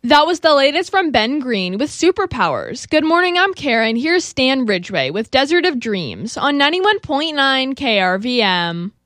That was the latest from Ben Green with Superpowers. Good morning, I'm Karen. Here's Stan Ridgway with Desert of Dreams on 91.9 KRVM.